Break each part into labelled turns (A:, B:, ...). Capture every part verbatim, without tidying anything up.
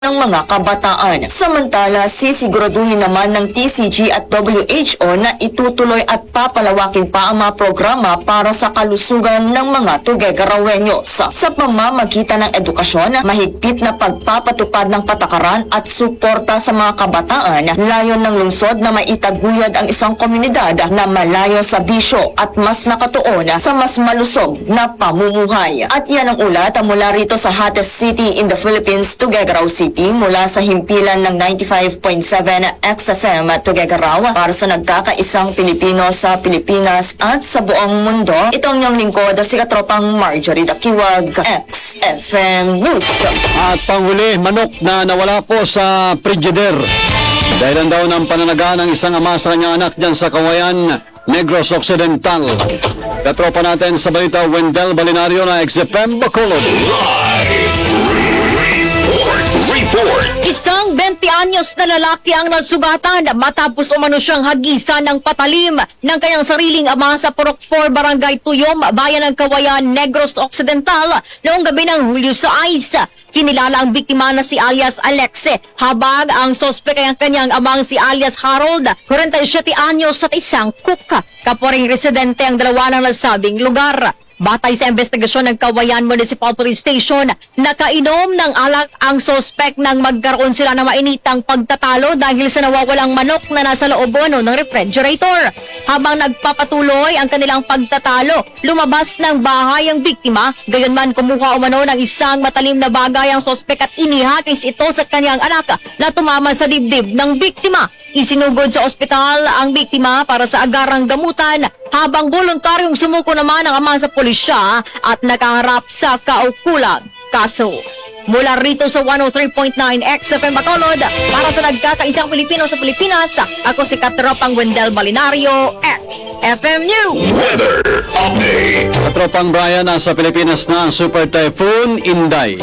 A: ng mga kabataan. Samantala, sisiguraduhin naman ng T C G at W H O na itutuloy at papalawakin pa ang mga programa para sa kalusugan ng mga Tuguegaraueños. Sa pamamagitan ng edukasyon, mahigpit na pagpapatupad ng patakaran at suporta sa mga kabataan, layon ng lungsod na maitaguyod ang isang komunidad na malayo sa bisyo at mas nakatuon sa mas malusog na pamumuhay. At yan ang ulat mula rito sa hottest city in the Philippines, Tuguegarao City, mula sa himpilan ng ninety-five point seven X F M Tuguegarao para sa nagkakaisang Pilipino sa Pilipinas at sa buong mundo. Ito ang iyong lingkod, si Katropang Marjorie Dakiwag, X F M News.
B: At panghuli, manok na nawala po sa Frigidaire. Dahilan daw ng pananaga ng isang ama sa kanyang anak dyan sa Kawayan, Negros Occidental. Katropa natin sa balita, Wendell Balinario na X F M Bacolod.
C: Isang twenty anyos na lalaki ang nasugatan matapos umano siyang hagisan ng patalim ng kanyang sariling ama sa Purok four, Barangay Tuyom, Bayan ng Kawayan, Negros Occidental noong gabi ng Hulyo sais. Kinilala ang biktima na si alias Alexe, habang ang sospek ay ang kanyang amang si alias Harold, forty-seven anyos at isang cook. Kapwa ring residente ang dalawa ng nasabing lugar. Batay sa investigasyon ng Kawayan Municipal Police Station, nakainom ng alak ang sospek nang magkaroon sila ng mainitang pagtatalo dahil sa nawawalang manok na nasa loob ng refrigerator. Habang nagpapatuloy ang kanilang pagtatalo, lumabas ng bahay ang biktima, gayunman kumuha umano ng isang matalim na bagay ang sospek at inihakis ito sa kanyang anak na tumama sa dibdib ng biktima. Isinugod sa ospital ang biktima para sa agarang gamutan, habang voluntaryong sumuko naman ang ama sa pulisya at nakaharap sa kaukulang kaso. Mula rito sa one oh three point nine X F M Bacolod, para sa nagkakaisang Pilipino sa Pilipinas, ako si Katropang Wendell Balinario, X F M News.
D: Weather Update.
B: Katropang Brian, nasa Pilipinas na ang Super Typhoon Inday.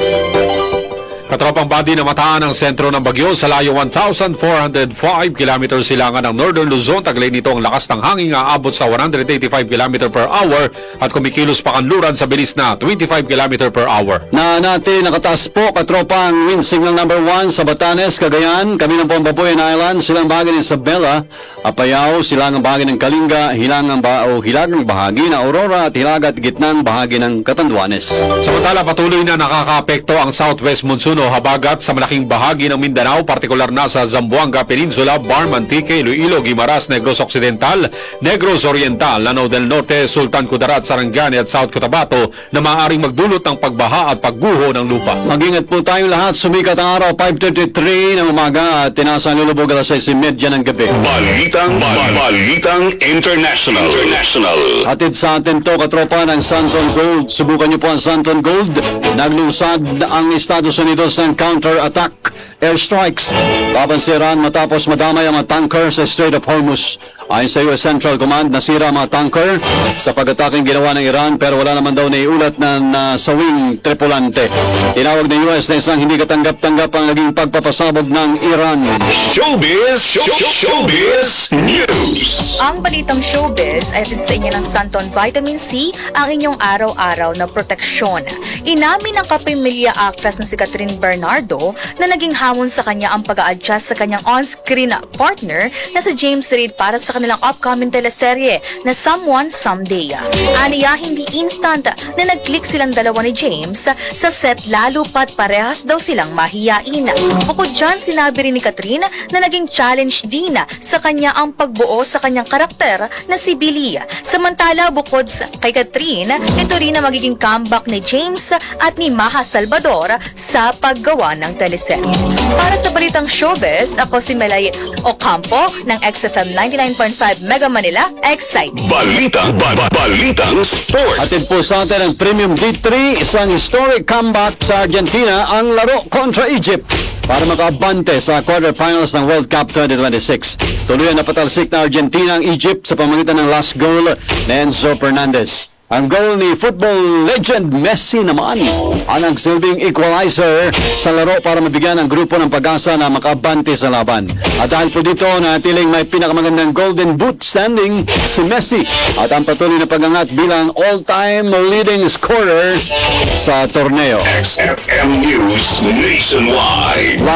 E: Katropang body na mataan ang sentro ng bagyo sa layo one thousand four hundred five kilometers silangan ng Northern Luzon. Taglay nito ang lakas ng hangin aabot sa one hundred eighty-five kilometers per hour at kumikilos pa kanluran sa bilis na twenty-five kilometers per hour.
B: Na natin nakataas po, katropang wind signal number one sa Batanes, Cagayan, kami ng Pombabuyan Island, silang bahagi ng Isabela, Apayao, silangang bahagi ng Kalinga, hilangang ba o hilagang bahagi na Aurora at hilaga at gitnang bahagi ng Catanduanes.
E: Samantala, patuloy na nakakaapekto ang southwest monsoon o habagat sa malaking bahagi ng Mindanao, partikular na sa Zamboanga Peninsula, Bar, Mantique, Iloilo, Guimaras, Negros Occidental, Negros Oriental, Lanao del Norte, Sultan Kudarat, Sarangani at South Cotabato na maaaring magdulot ng pagbaha at pagguho ng lupa.
B: Mag-ingat po tayong lahat. Sumikat ang araw, five thirty-three ng umaga at tinasang lulubog alas sais thirty ng gabi.
D: Balitang, bal- Balitang International. International.
B: Hatid sa atin to, katropa ng Santon Gold. Subukan niyo po ang Santon Gold. Naglusad ang Estados Unidos ng counter-attack airstrikes. Papansiran matapos madamay ang mga tanker sa Strait of Hormuz. Ayon sa U S Central Command, nasira ang mga tanker sa pag-ataking ginawa ng Iran, pero wala naman daw naiulat na nasawing tripulante. Tinawag ng U S na isang hindi katanggap-tanggap ang naging pagpapasabog ng Iran.
D: Showbiz, show, show, Showbiz News.
F: Ang balitang showbiz ay atid sa inyo ng Santon Vitamin C, ang inyong araw-araw na proteksyon. Inamin ng kapamilya actress na si Catherine Bernardo na naging hamon sa kanya ang pag-a-adjust sa kanyang on-screen partner na si James Reid para sa kanilang upcoming teleserye na Someone Someday. Aniya, hindi instant na nag-click silang dalawa ni James sa set, lalo pat parehas daw silang mahiyain. Bukod dyan, sinabi rin ni Catherine na naging challenge din sa kanya ang pagbuo sa kanyang karakter na si Billy. Samantala, bukod kay Catherine, ito rin na magiging comeback ni James at ni Maha Salvador sa paggawa ng teleserye. Para sa balitang showbiz, ako si Melay Ocampo ng X F M ninety-nine point five Mega Manila, exciting.
D: Balitang, ba- ba- Balitang Sport.
B: Hatid po sa atin ang Premium D three, isang historic comeback sa Argentina ang laro kontra Egypt para makaabante sa quarterfinals ng World Cup twenty twenty-six. Tuluyan na patalsik na Argentina ang Egypt sa pamamagitan ng last goal ni Enzo Fernandez. Ang goal ni football legend Messi naman ang nagsilbing equalizer sa laro para mabigyan ang grupo ng pag-asa na makabante sa laban. At dahil po dito, natiling may pinakamagandang golden boot standing si Messi at ang patuloy na pag-angat bilang all-time leading scorer sa torneo.
D: X F M News Nationwide.